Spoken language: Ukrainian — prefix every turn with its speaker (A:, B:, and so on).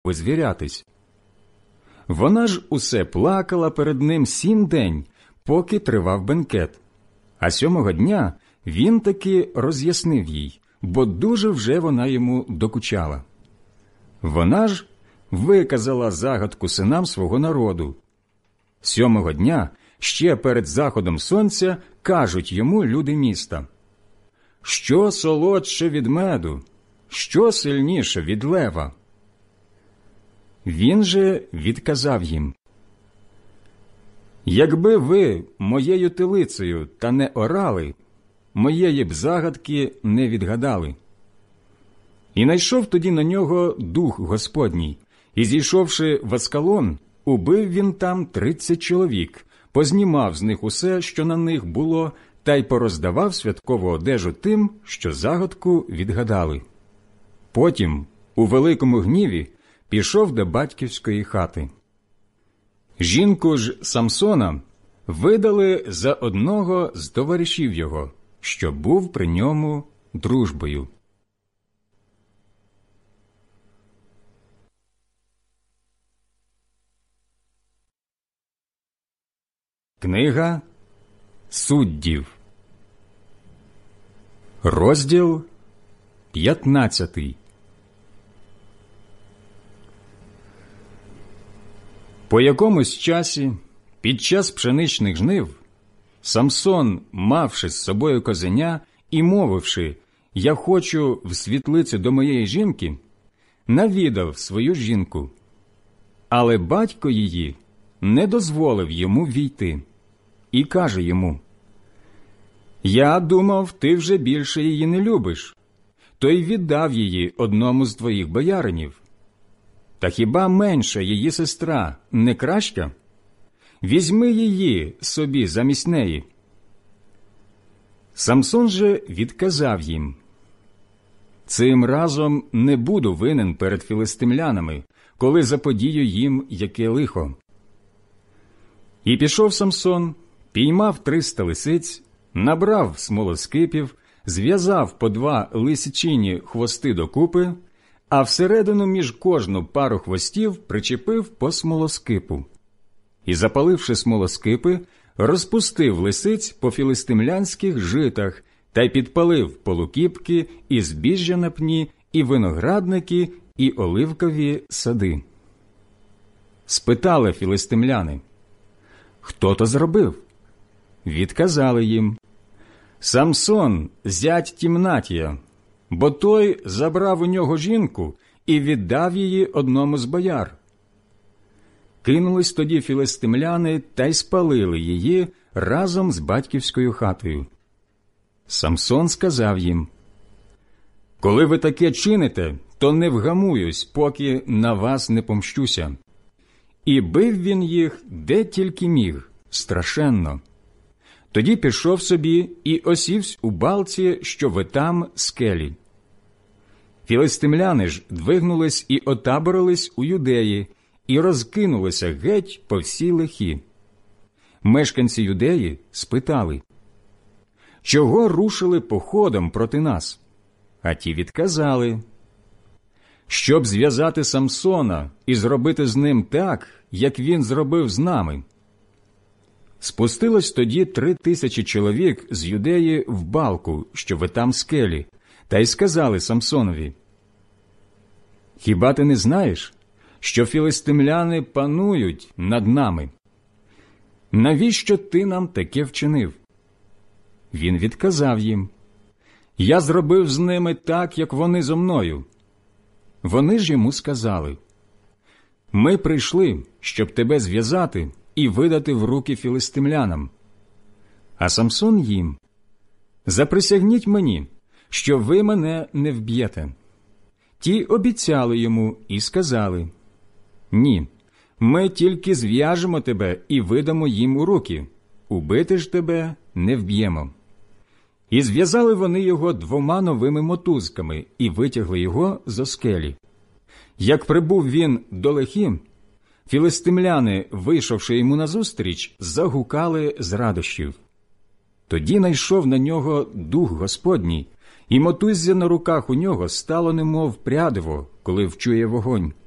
A: звірятись. Вона ж усе плакала перед ним 7 день, поки тривав бенкет. А 7-го дня він таки роз'яснив їй, бо дуже вже вона йому докучала. Вона ж виказала загадку синам свого народу. 7-го дня, ще перед заходом сонця, кажуть йому люди міста: «Що солодше від меду? Що сильніше від лева?» Він же відказав їм: «Якби ви моєю телицею та не орали, моєї б загадки не відгадали». І найшов тоді на нього Дух Господній, і, зійшовши в Аскалон, убив він там 30 чоловік, познімав з них усе, що на них було, та й пороздавав святкову одежу тим, що загадку відгадали. Потім, у великому гніві, пішов до батьківської хати. Жінку ж Самсона видали за одного з товаришів його, що був при ньому дружбою. Книга Суддів, розділ 15. По якомусь часі, під час пшеничних жнив, Самсон, мавши з собою козеня і мовивши: «Я хочу в світлицю до моєї жінки», навідав свою жінку. Але батько її не дозволив йому війти. І каже йому: «Я думав, ти вже більше її не любиш, то й віддав її одному з твоїх бояринів. Та хіба менша її сестра не краща? Візьми її собі замість неї». Самсон же відказав їм: «Цим разом не буду винен перед філистимлянами, коли заподію їм яке лихо». І пішов Самсон, піймав 300 лисиць, набрав смолоскипів, зв'язав по 2 лисичині хвости докупи, а всередину між кожну пару хвостів причепив по смолоскипу. І, запаливши смолоскипи, розпустив лисиць по філистимлянських житах та й підпалив полукіпки, і збіжжя на пні, і виноградники, і оливкові сади. Спитали філистимляни: «Хто то зробив?» Відказали їм: «Самсон, зять Тімнатія, бо той забрав у нього жінку і віддав її одному з бояр». Кинулись тоді філистимляни та й спалили її разом з батьківською хатою. Самсон сказав їм: «Коли ви таке чините, то не вгамуюсь, поки на вас не помщуся». І бив він їх, де тільки міг, страшенно. Тоді пішов собі і осівсь у балці, що витам скелі. Філистимляни ж двигнулись і отаборились у Юдеї, і розкинулися геть по всій лихі. Мешканці Юдеї спитали: «Чого рушили походом проти нас?» А ті відказали: «Щоб зв'язати Самсона і зробити з ним так, як він зробив з нами». Спустилось тоді 3000 чоловік з Юдеї в балку, що витам скелі, та й сказали Самсонові: «Хіба ти не знаєш, що філистимляни панують над нами? Навіщо ти нам таке вчинив?» Він відказав їм: «Я зробив з ними так, як вони зо мною». Вони ж йому сказали: «Ми прийшли, щоб тебе зв'язати і видати в руки філистимлянам». А Самсон їм: «Заприсягніть мені, що ви мене не вб'єте». Ті обіцяли йому і сказали: «Ні, ми тільки зв'яжемо тебе і видамо їм у руки, убити ж тебе не вб'ємо». І зв'язали вони його 2 новими мотузками і витягли його зо скелі. Як прибув він до лихи, філистимляни, вийшовши йому назустріч, загукали з радощів. Тоді найшов на нього Дух Господній, і мотуззя на руках у нього стало немов прядиво, коли вчує вогонь,